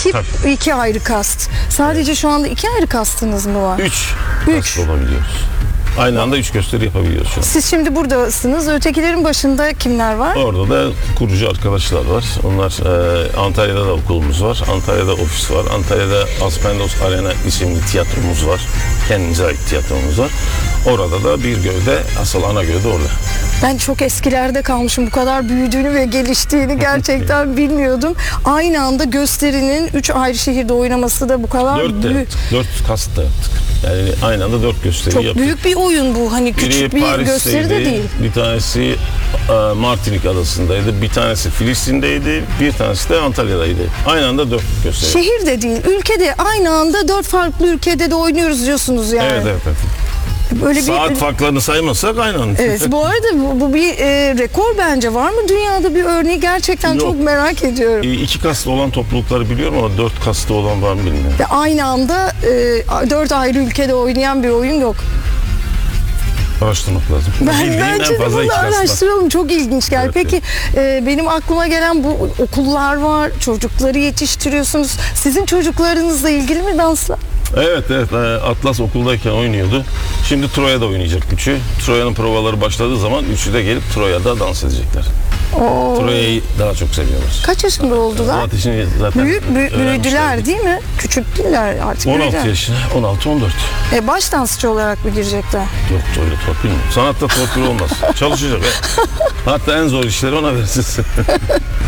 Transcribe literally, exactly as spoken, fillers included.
iki, Tabii. iki ayrı kast. Sadece şu anda iki ayrı kastınız mı var? Üç, Üç. kast olabiliyoruz. Aynı anda üç gösteri yapabiliyoruz şu an. Siz şimdi buradasınız. Ötekilerin başında kimler var? Orada da kurucu arkadaşlar var. Onlar e, Antalya'da da okulumuz var. Antalya'da ofis var. Antalya'da Aspendos Arena isimli tiyatromuz var. Kendimize ait tiyatromuz var. Orada da bir gövde, asıl ana gövde orada. Ben çok eskilerde kalmışım. Bu kadar büyüdüğünü ve geliştiğini gerçekten bilmiyordum. Aynı anda gösterinin üç ayrı şehirde oynaması da bu kadar Dört de büyük. yaptık. Dört kast da yaptık. Yani aynı anda dört gösteri Çok yaptık. büyük bir oyun bu. Hani küçük Biri bir gösteri de Paris'teydi, değil. bir tanesi e, Martinik adasındaydı, bir tanesi Filistin'deydi, bir tanesi de Antalya'daydı. Aynı anda dört gösteri. Şehir de değil, ülkede aynı anda dört farklı ülkede de oynuyoruz diyorsunuz yani. Evet, evet, evet. Böyle Saat bir farklarını saymazsak aynı anda. Evet, bu arada bu, bu bir e, rekor bence. Var mı dünyada bir örneği? Gerçekten Yok. çok merak ediyorum. E, İki kastlı olan toplulukları biliyorum ama dört kastlı olan var mı bilmiyorum. Ve aynı anda e, dört ayrı ülkede oynayan bir oyun yok. Araştırmak lazım. Ben Bildiğin en bence de fazla bunu iki kast var. araştıralım. Çok ilginç geldi. Evet, Peki e, benim aklıma gelen bu okullar var. Çocukları yetiştiriyorsunuz. Sizin çocuklarınızla ilgili mi dansla? Evet, evet. e, Atlas okuldayken oynuyordu. Şimdi Troya'da oynayacak üçü. Troya'nın provaları başladığı zaman üçü de gelip Troya'da dans edecekler. Oo. Troya'yı daha çok seviyorlar. Kaç yaşında oldular? Zaten şimdi zaten Büyük, büyü- büyüdüler öğrenmişlerdi. değil mi? Küçük değiller artık. on altı büyüdüler. yaşında, on altı on dört. E, baş dansçı olarak mı girecekler? Yok, öyle torpil mi? Sanatta torpil olmaz. Çalışacak. Hatta en zor işleri ona vereceğiz.